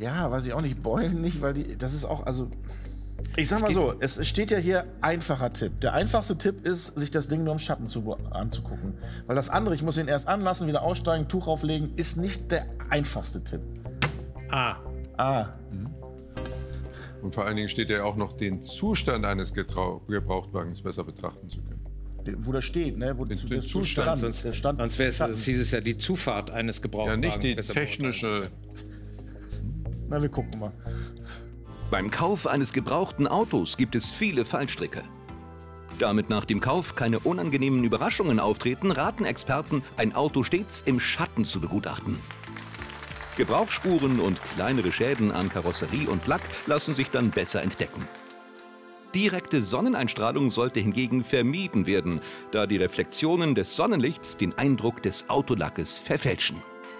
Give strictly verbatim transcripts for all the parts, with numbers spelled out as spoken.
Ja, weiß ich auch nicht. Beulen nicht, weil die, das ist auch, also... Ich sag mal so, es steht ja hier einfacher Tipp. Der einfachste Tipp ist, sich das Ding nur im Schatten zu, anzugucken. Weil das andere, ich muss ihn erst anlassen, wieder aussteigen, Tuch auflegen, ist nicht der einfachste Tipp. A. A. Mhm. Und vor allen Dingen steht ja auch noch, den Zustand eines Getrau Gebrauchtwagens besser betrachten zu können. Wo der steht, ne? Wo den, zu, den Zustand. Sonst, Stand, sonst wäre es, das hieß es ja, die Zufahrt eines Gebrauchtwagens. Ja, nicht die besser technische... Na, wir gucken mal. Beim Kauf eines gebrauchten Autos gibt es viele Fallstricke. Damit nach dem Kauf keine unangenehmen Überraschungen auftreten, raten Experten, ein Auto stets im Schatten zu begutachten. Gebrauchsspuren und kleinere Schäden an Karosserie und Lack lassen sich dann besser entdecken. Direkte Sonneneinstrahlung sollte hingegen vermieden werden, da die Reflexionen des Sonnenlichts den Eindruck des Autolackes verfälschen.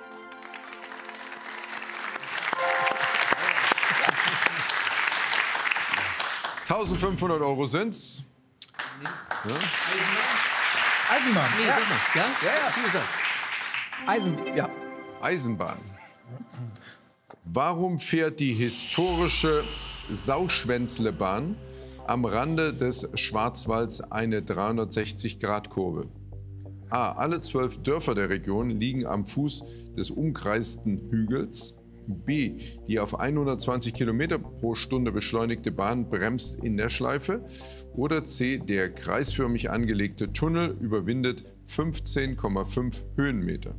eintausendfünfhundert Euro sind's. Ja? Eisenbahn. Nee, Ja. sag mal. Ja? Ja, ja. Wie gesagt. Eisen, ja. Eisenbahn. Warum fährt die historische Sauschwänzlebahn am Rande des Schwarzwalds eine dreihundertsechzig Grad Kurve? A. Alle zwölf Dörfer der Region liegen am Fuß des umkreisten Hügels. B. Die auf hundertzwanzig Kilometer pro Stunde beschleunigte Bahn bremst in der Schleife. Oder C. Der kreisförmig angelegte Tunnel überwindet fünfzehn Komma fünf Höhenmeter.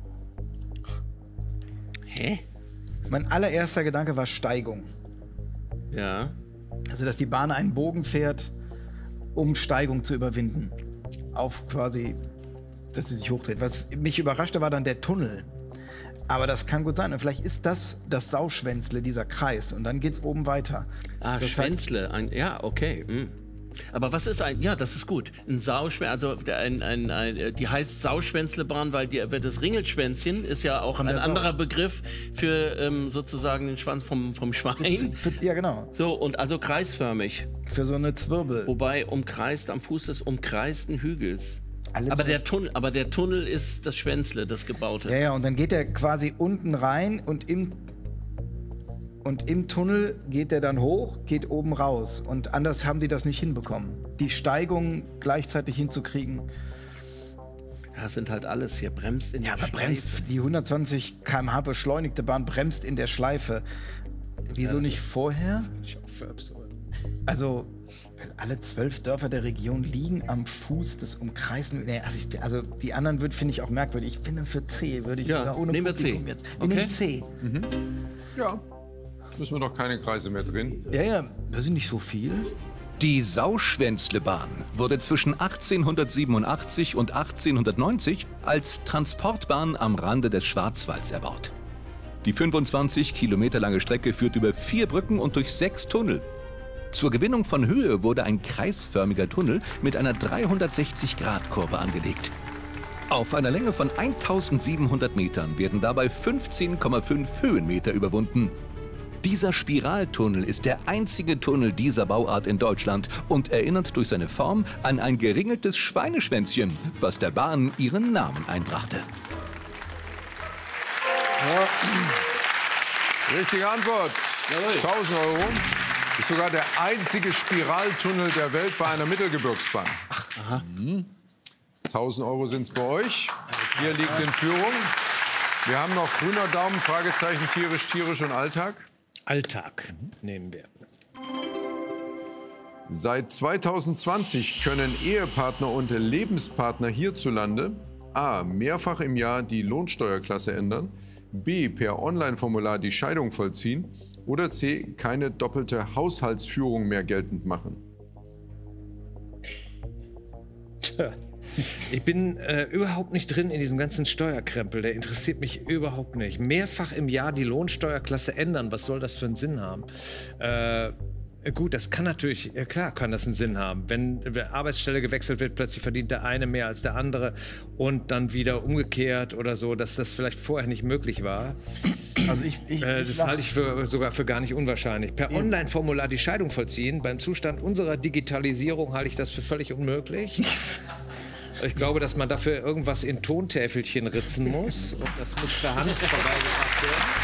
Hä? Mein allererster Gedanke war Steigung. Ja. Also, dass die Bahn einen Bogen fährt, um Steigung zu überwinden. Auf quasi, dass sie sich hochdreht. Was mich überraschte, war dann der Tunnel. Aber das kann gut sein. Und vielleicht ist das das Sauschwänzle, dieser Kreis. Und dann geht's oben weiter. Ah, das Schwänzle. Ein, ja, okay. Hm. Aber was ist ein, ja, das ist gut. Ein Sauschwänzle, also ein, ein, ein, die heißt Sauschwänzlebahn, weil die, das Ringelschwänzchen ist ja auch Von ein der Sau. anderer Begriff für ähm, sozusagen den Schwanz vom, vom Schwein. Für, ja, genau. So, und also kreisförmig. Für so eine Zwirbel. Wobei umkreist am Fuß des umkreisten Hügels. Alle Aber zwölf- der, Tunnel, aber der Tunnel ist das Schwänzle, das gebaute. Ja, ja, und dann geht er quasi unten rein und im, und im Tunnel geht er dann hoch, geht oben raus. Und anders haben die das nicht hinbekommen. Die Steigung gleichzeitig hinzukriegen. Ja, das sind halt alles hier. Bremst in Ja, der aber bremst, Schleife. die hundertzwanzig Kilometer pro Stunde beschleunigte Bahn bremst in der Schleife. Wieso Ja, nicht vorher? Ich hab für absurd. Also, weil alle zwölf Dörfer der Region liegen am Fuß des umkreisten. Nee, also, ich, also die anderen würde finde ich auch merkwürdig. Ich finde für C würde ich Ja, sogar ohne nehmen wir Publikum C. jetzt. Wir Okay. nehmen C. Ja, müssen wir doch keine Kreise mehr drehen. Ja, ja, das sind nicht so viel. Die Sauschwänzlebahn wurde zwischen achtzehnhundertsiebenundachtzig und achtzehnhundertneunzig als Transportbahn am Rande des Schwarzwalds erbaut. Die fünfundzwanzig Kilometer lange Strecke führt über vier Brücken und durch sechs Tunnel. Zur Gewinnung von Höhe wurde ein kreisförmiger Tunnel mit einer dreihundertsechzig Grad Kurve angelegt. Auf einer Länge von eintausendsiebenhundert Metern werden dabei fünfzehn Komma fünf Höhenmeter überwunden. Dieser Spiraltunnel ist der einzige Tunnel dieser Bauart in Deutschland und erinnert durch seine Form an ein geringeltes Schweineschwänzchen, was der Bahn ihren Namen einbrachte. Richtige Antwort. tausend Euro. Ist sogar der einzige Spiraltunnel der Welt bei einer Mittelgebirgsbahn. Ach, aha. Mhm. tausend Euro sind es bei euch. Ihr liegt in Führung. Wir haben noch grüner Daumen, Fragezeichen, tierisch, tierisch und Alltag. Alltag nehmen wir. Seit zweitausendzwanzig können Ehepartner und Lebenspartner hierzulande A. mehrfach im Jahr die Lohnsteuerklasse ändern, B. per Online-Formular die Scheidung vollziehen oder C. keine doppelte Haushaltsführung mehr geltend machen. Tja, ich bin äh, überhaupt nicht drin in diesem ganzen Steuerkrempel. Der interessiert mich überhaupt nicht. Mehrfach im Jahr die Lohnsteuerklasse ändern. Was soll das für einen Sinn haben? Äh, gut, das kann natürlich, ja klar kann das einen Sinn haben. Wenn die Arbeitsstelle gewechselt wird, plötzlich verdient der eine mehr als der andere und dann wieder umgekehrt oder so, dass das vielleicht vorher nicht möglich war. Also ich, ich, Äh, ich das lach- halte ich für, sogar für gar nicht unwahrscheinlich. Per Online-Formular die Scheidung vollziehen, beim Zustand unserer Digitalisierung halte ich das für völlig unmöglich. Ich glaube, dass man dafür irgendwas in Tontäfelchen ritzen muss und das muss per Hand vorbeigebracht werden.